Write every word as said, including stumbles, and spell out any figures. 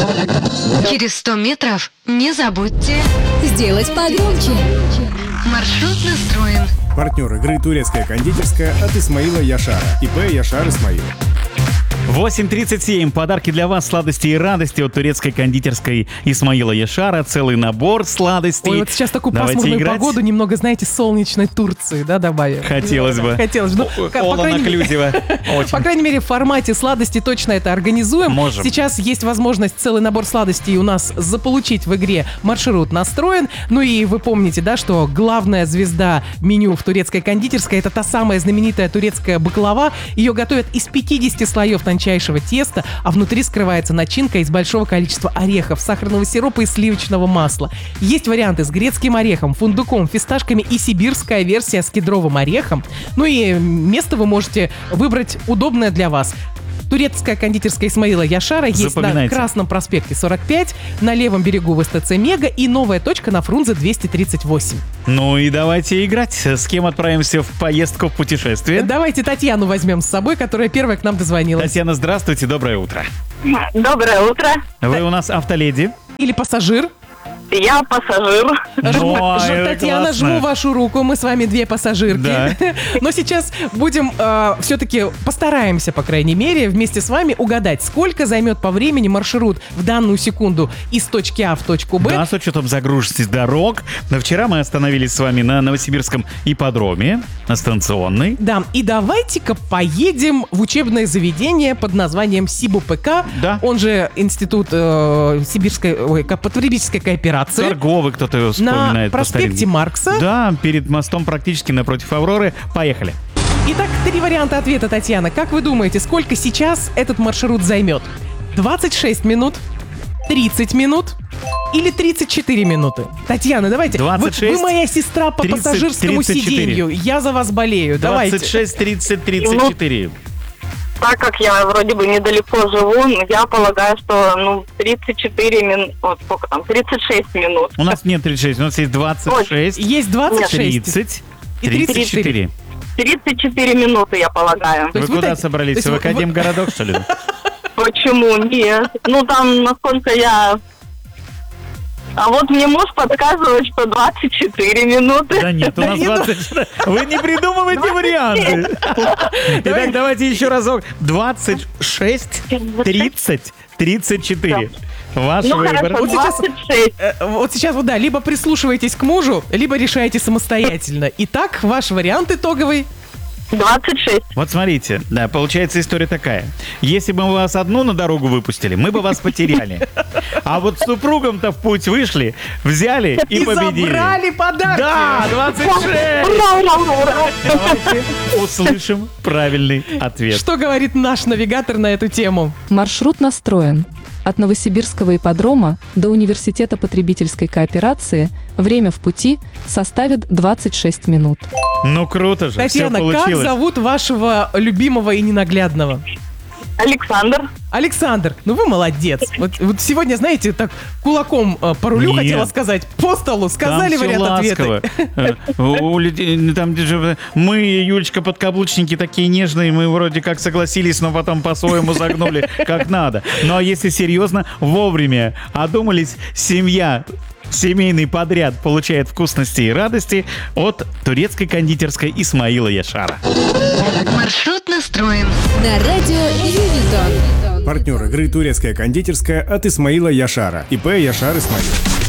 Через сто метров не забудьте сделать погромче. Маршрут настроен. Партнер игры «Турецкая кондитерская» от Исмаила Яшара. ИП Яшар Исмаил. восемь тридцать семь. Подарки для вас, сладости и радости от турецкой кондитерской Исмаила Яшара. Целый набор сладостей. Ой, вот сейчас такую Давайте пасмурную играть. погоду, немного, знаете, солнечной Турции, да, добавим? Хотелось бы. Хотелось бы. Ну, по, Ола крайней мере, наклюзева. по Очень. крайней мере, в формате сладости точно это организуем. Можем. Сейчас есть возможность целый набор сладостей у нас заполучить в игре. Маршрут настроен. Ну и вы помните, да, что главная звезда меню в турецкой кондитерской — это та самая знаменитая турецкая баклава. Ее готовят из пятидесяти слоев тончайшего теста, а внутри скрывается начинка из большого количества орехов, сахарного сиропа и сливочного масла. Есть варианты с грецким орехом, фундуком, фисташками и сибирская версия с кедровым орехом. Ну и место вы можете выбрать удобное для вас. Турецкая кондитерская Исмаила Яшара есть на Запоминайте. Красном проспекте сорок пять, на левом берегу в СТЦ Мега и новая точка на Фрунзе двести тридцать восемь. Ну и давайте играть. С кем отправимся в поездку, в путешествие? Давайте Татьяну возьмем с собой, которая первая к нам дозвонилась. Татьяна, здравствуйте, доброе утро. Доброе утро. Вы у нас автоледи. Или пассажир. Я пассажир. Жму- Ой, Ж- Татьяна, классно. жму вашу руку, мы с вами две пассажирки. Да. Но сейчас будем э, все-таки постараемся, по крайней мере, вместе с вами угадать, сколько займет по времени маршрут в данную секунду из точки А в точку Б. Да, с учетом загруженности дорог. Но вчера мы остановились с вами на Новосибирском ипподроме, на станционной. Да, и давайте-ка поедем в учебное заведение под названием СибУПК, Да. он же Институт э, Сибирской, ой, ко- потребительской кооперации. Торговый кто-то его На вспоминает. по проспекте старинке. Маркса. Да, перед мостом практически напротив Авроры. Поехали. Итак, три варианта ответа, Татьяна. Как вы думаете, сколько сейчас этот маршрут займет? двадцать шесть минут, тридцать минут или тридцать четыре минуты? Татьяна, давайте. двадцать Вот шесть, вы моя сестра по тридцать, пассажирскому тридцать четыре. сиденью. Я за вас болею. Давайте. двадцать шесть, тридцать, тридцать четыре. Так как я вроде бы недалеко живу, я полагаю, что ну тридцать четыре минут, вот сколько там, тридцать шесть минут. У нас нет тридцать шесть, у нас есть двадцать шесть, Есть двадцать шесть. тридцать, И тридцать четыре. тридцать четыре минуты, я полагаю. То Вы есть вы куда так- собрались? то В есть вы- Академгородок, что ли? Почему нет? Ну там, насколько я... А вот мне муж подсказывает, что двадцать четыре минуты. Да нет, у нас двадцать. Вы не придумывайте варианты. Итак, давайте еще разок. двадцать шесть, тридцать, тридцать четыре. Ваш Ну выбор. хорошо, Вот сейчас- двадцать шесть. Э, Вот сейчас вот да, либо прислушиваетесь к мужу, либо решаете самостоятельно. Итак, ваш вариант итоговый. двадцать шесть. Вот смотрите, да, получается история такая. Если бы мы вас одну на дорогу выпустили, мы бы вас потеряли. А вот с супругом-то в путь вышли, взяли и, И победили. забрали подарки. Да, двадцать шесть. Ура, ура, ура. Давайте услышим правильный ответ. Что говорит наш навигатор на эту тему? Маршрут настроен. От Новосибирского ипподрома до Университета потребительской кооперации время в пути составит двадцать шесть минут. Ну круто же, Татьяна, все как получилось. зовут вашего любимого и ненаглядного? Александр. Александр, ну вы молодец. Вот, вот сегодня, знаете, так кулаком э, по рулю Нет. хотела сказать, по столу сказали Там всё вариант ласково. ответа. Э, у людей, там же мы, Юлечка, подкаблучники такие нежные, мы вроде как согласились, но потом по-своему загнули как надо. Ну а если серьезно, вовремя одумались, семья, семейный подряд получает вкусности и радости от турецкой кондитерской Исмаила Яшара. Маршрут настроен. На радио Юнисон. Партнер игры «Турецкая кондитерская» от Исмаила Яшара. ИП Яшар Исмаил.